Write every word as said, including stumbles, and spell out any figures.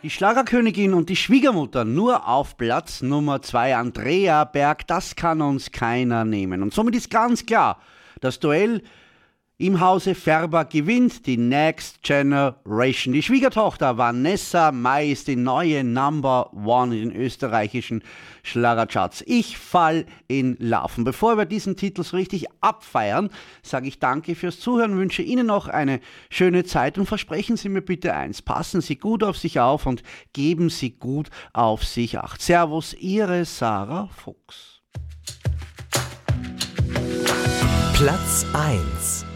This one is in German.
Die Schlagerkönigin und die Schwiegermutter nur auf Platz Nummer zwei. Andrea Berg, das kann uns keiner nehmen. Und somit ist ganz klar, das Duell im Hause Färber gewinnt die Next Generation. Die Schwiegertochter Vanessa Mai ist die neue Number One in den österreichischen Schlagercharts. Ich fall in Love. Und bevor wir diesen Titel so richtig abfeiern, sage ich danke fürs Zuhören, wünsche Ihnen noch eine schöne Zeit und versprechen Sie mir bitte eins. Passen Sie gut auf sich auf und geben Sie gut auf sich Acht. Servus, Ihre Sarah Fuchs. Platz eins.